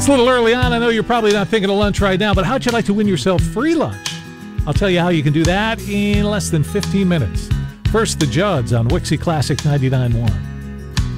It's a little early on. I know you're probably not thinking of lunch right now, but how'd you like to win yourself free lunch? I'll tell you how you can do that in less than 15 minutes. First, the Judds on Wixie Classic 99.1.